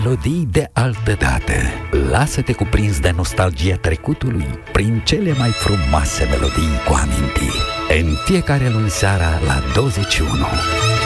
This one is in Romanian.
melodii de altădată. Lasă-te cuprins de nostalgia trecutului prin cele mai frumoase melodii cu amintiri. În fiecare luni seara la 21.